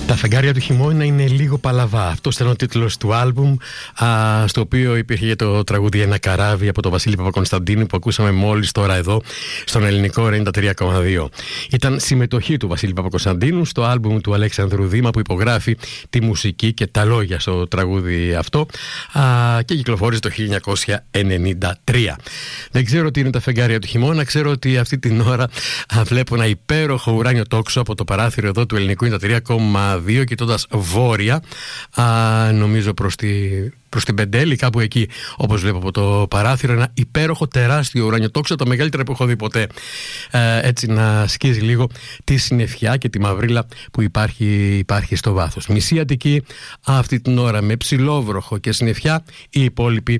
Τα φεγγάρια του χειμώνα είναι λίγο παλαβά. Αυτό ήταν ο τίτλος του άλμπουμ, στο οποίο υπήρχε το τραγούδι «Ένα καράβι» από τον Βασίλη Παπακωνσταντίνου, που ακούσαμε μόλις τώρα εδώ στον ελληνικό 93,2. Ήταν συμμετοχή του Βασίλη Παπακωνσταντίνου στο άλμπουμ του Αλέξανδρου Δήμα, που υπογράφει τη μουσική και τα λόγια στο τραγούδι αυτό, και κυκλοφόρησε το 1993. Δεν ξέρω τι είναι τα φεγγάρια του χειμώνα. Ξέρω ότι αυτή την ώρα βλέπω ένα υπέροχο ουράνιο τόξο από το παράθυρο εδώ του ελληνικού 93,2, κοιτώντας βόρεια, νομίζω προς την Πεντέλη, κάπου εκεί, όπως βλέπω από το παράθυρο, ένα υπέροχο τεράστιο ουράνιο τόξο, το μεγαλύτερο που έχω δει ποτέ, έτσι να σκίζει λίγο τη συννεφιά και τη μαυρίλα που υπάρχει στο βάθος. Μισή Αττική αυτή την ώρα με ψηλόβροχο και συννεφιά, οι υπόλοιποι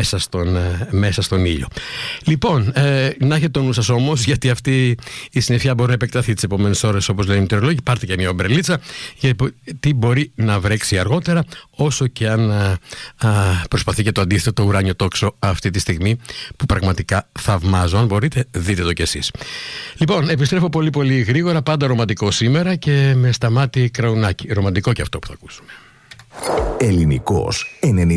μέσα στον ήλιο. Λοιπόν, να έχετε το νου σας όμως, γιατί αυτή η συννεφιά μπορεί να επεκταθεί τις επόμενες ώρες, όπως λένε οι μετεωρολόγοι. Πάρτε και μια ομπρελίτσα, γιατί μπορεί να βρέξει αργότερα, όσο και αν προσπαθεί και το αντίθετο το ουράνιο τόξο αυτή τη στιγμή, που πραγματικά θαυμάζω. Αν μπορείτε, δείτε το κι εσείς. Λοιπόν, επιστρέφω πολύ πολύ γρήγορα, πάντα ρομαντικό σήμερα και με Σταμάτη Κραουνάκη. Ρομαντικό και αυτό που θα ακούσουμε. Ελληνικός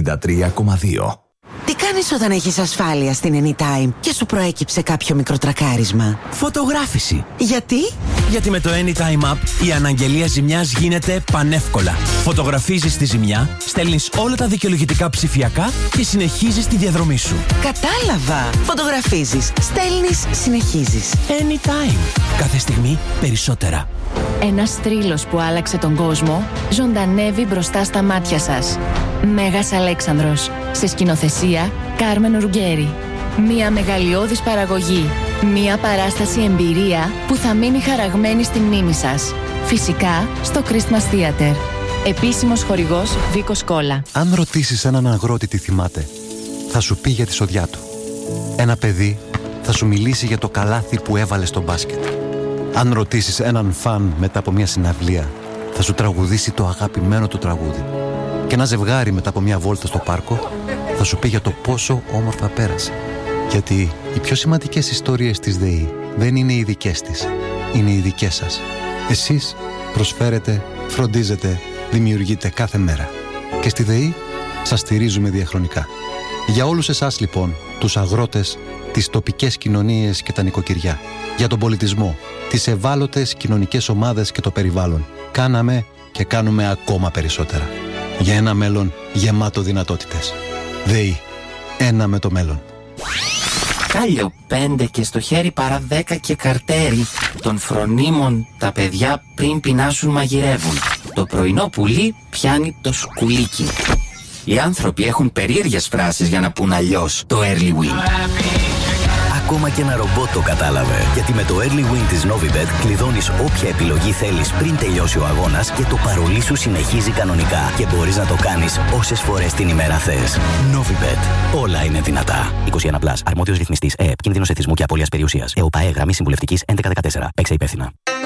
93,2. Τι κάνεις όταν έχεις ασφάλεια στην Anytime και σου προέκυψε κάποιο μικρό τρακάρισμα? Φωτογράφηση. Γιατί? Γιατί με το Anytime App η αναγγελία ζημιάς γίνεται πανεύκολα. Φωτογραφίζεις τη ζημιά, στέλνεις όλα τα δικαιολογητικά ψηφιακά και συνεχίζεις τη διαδρομή σου. Κατάλαβα. Φωτογραφίζεις, στέλνεις, συνεχίζεις. Anytime. Κάθε στιγμή περισσότερα. Ένας θρύλος που άλλαξε τον κόσμο ζωντανεύει μπροστά στα μάτια σας. Μέγας Αλέξανδρος. Σε σκηνοθεσία Κάρμεν Ρουγκέρι. Μια μεγαλειώδης παραγωγή. Μια παράσταση εμπειρία που θα μείνει χαραγμένη στη μνήμη σας. Φυσικά στο Christmas Theater. Επίσημος χορηγός Βίκος Κόλλα. Αν ρωτήσεις έναν αγρότη τι θυμάται, θα σου πει για τη σοδιά του. Ένα παιδί θα σου μιλήσει για το καλάθι που έβαλε στο μπάσκετ. Αν ρωτήσεις έναν φαν μετά από μια συναυλία, θα σου τραγουδήσει το αγαπημένο του τραγούδι. Και ένα ζευγάρι μετά από μια βόλτα στο πάρκο θα σου πει για το πόσο όμορφα πέρασε. Γιατί οι πιο σημαντικές ιστορίες της ΔΕΗ δεν είναι οι δικές της, είναι οι δικές σας. Εσείς προσφέρετε, φροντίζετε, δημιουργείτε κάθε μέρα. Και στη ΔΕΗ σας στηρίζουμε διαχρονικά. Για όλους εσάς λοιπόν, τους αγρότες, τις τοπικές κοινωνίες και τα νοικοκυριά, για τον πολιτισμό, τις ευάλωτες κοινωνικές ομάδες και το περιβάλλον, κάναμε και κάνουμε ακόμα περισσότερα. Για ένα μέλλον γεμάτο δυνατότητες. ΔΕΗ. Ένα με το μέλλον. Κάλιο 5 και στο χέρι παρά 10 και καρτέρι. Των φρονίμων τα παιδιά πριν πεινάσουν μαγειρεύουν. Το πρωινό πουλί πιάνει το σκουλίκι. Οι άνθρωποι έχουν περίεργες φράσεις για να πουν αλλιώς το early win. Ακόμα και ένα ρομπότ το κατάλαβε. Γιατί με το early win της Novibet κλειδώνεις όποια επιλογή θέλεις πριν τελειώσει ο αγώνας και το παρολί σου συνεχίζει κανονικά. Και μπορείς να το κάνεις όσες φορές την ημέρα θες. Novibet. Όλα είναι δυνατά. 21+. Αρμόδιος ρυθμιστής ΕΕΠ. Κίνδυνος εθισμού και απώλειας περιουσίας. ΕΟΠΑΕ. Γραμμή συμβουλευτικής 1114. Παίξε υπεύθυνα.